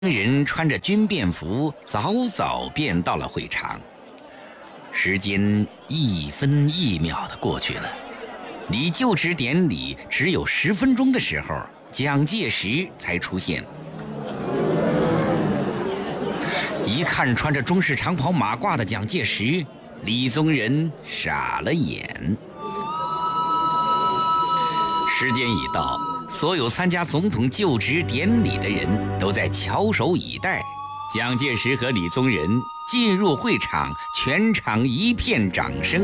人穿着军便服早早便到了会场。时间一分一秒地过去了，离就职典礼只有10分钟的时候，蒋介石才出现。一看穿着中式长袍马褂的蒋介石，李宗仁傻了眼。时间已到，所有参加总统就职典礼的人都在翘首以待。蒋介石和李宗仁进入会场，全场一片掌声。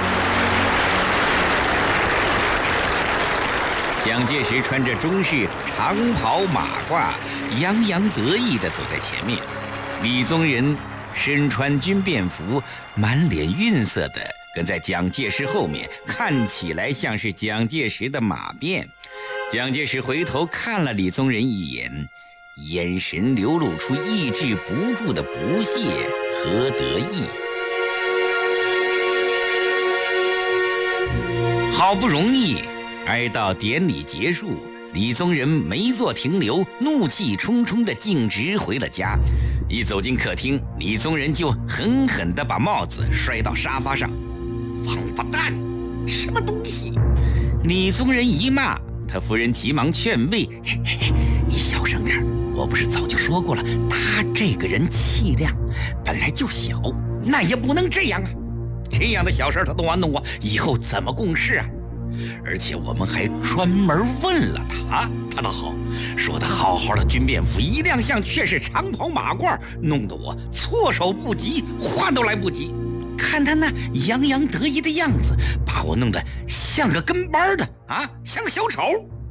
蒋介石穿着中式长袍马褂，洋洋得意地走在前面。李宗仁身穿军便服，满脸愠色的跟在蒋介石后面，看起来像是蒋介石的马便。蒋介石回头看了李宗仁一眼，眼神流露出抑制不住的不屑和得意。好不容易哀悼典礼结束，李宗仁没做停留，怒气冲冲地径直回了家。一走进客厅，李宗仁就狠狠地把帽子摔到沙发上。王八蛋，什么东西！李宗仁一骂，他夫人急忙劝慰：你小声点，我不是早就说过了，他这个人气量本来就小，那也不能这样啊！这样的小事他都玩弄我，以后怎么共事啊？而且我们还专门问了他倒好，说的好好的军便服一亮相却是长袍马褂，弄得我措手不及，话都来不及。看他那洋洋得意的样子，把我弄得像个跟班的啊，像个小丑。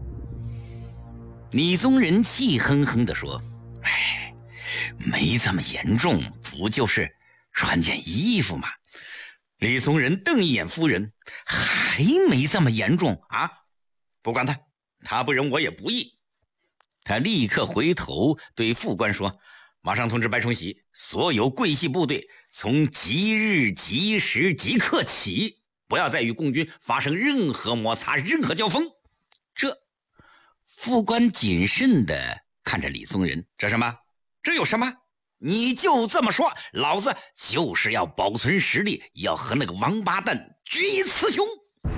李宗仁气哼哼地说：没这么严重，不就是穿件衣服吗？李宗仁瞪一眼夫人：还没这么严重啊？不管他不仁我也不义。他立刻回头对副官说：马上通知白崇禧，所有桂系部队从即日即时即刻起，不要再与共军发生任何摩擦，任何交锋。这副官谨慎地看着李宗仁：这什么？这有什么？你就这么说，老子就是要保存实力，要和那个王八蛋决一雌雄。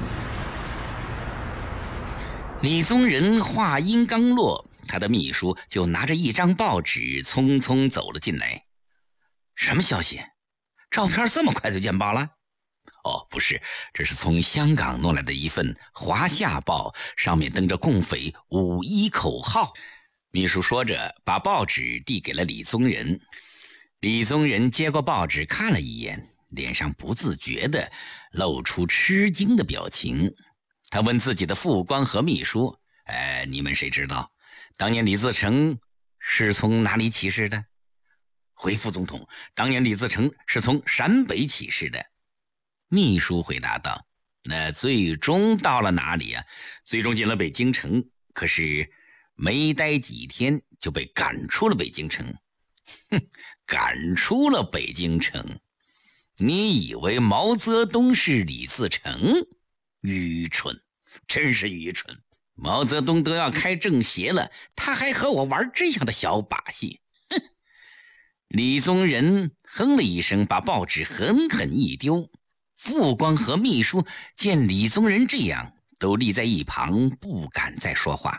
李宗仁话音刚落，他的秘书就拿着一张报纸匆匆走了进来。什么消息？照片这么快就见报了？哦，不是，这是从香港弄来的一份华夏报，上面登着共匪5·1口号。秘书说着把报纸递给了李宗仁。李宗仁接过报纸看了一眼，脸上不自觉地露出吃惊的表情。他问自己的副官和秘书：你们谁知道当年李自成是从哪里起事的？回副总统，当年李自成是从陕北起事的。秘书回答道：那最终到了哪里啊？最终进了北京城，可是没待几天就被赶出了北京城。赶出了北京城？你以为毛泽东是李自成？愚蠢，真是愚蠢。毛泽东都要开政协了，他还和我玩这样的小把戏。李宗仁哼了一声，把报纸狠狠一丢。副官和秘书见李宗仁这样，都立在一旁，不敢再说话。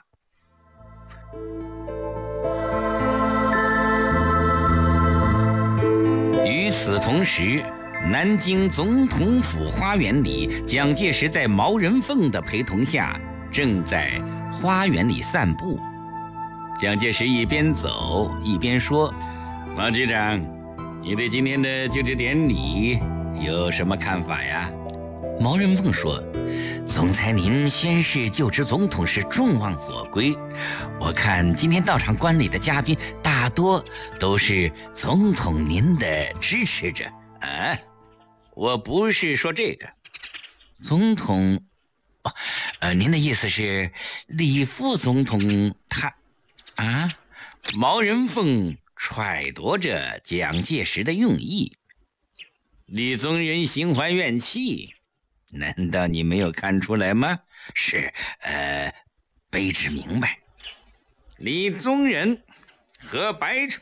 与此同时，南京总统府花园里，蒋介石在毛人凤的陪同下正在花园里散步。蒋介石一边走一边说：毛局长，你对今天的就职典礼有什么看法呀？毛人凤说：总裁您宣誓就职总统是众望所归，我看今天到场观礼的嘉宾大多都是总统您的支持者啊。我不是说这个，总统您的意思是李副总统他啊？毛人凤揣度着蒋介石的用意。李宗仁心怀怨气，难道你没有看出来吗？是卑职明白。李宗仁和白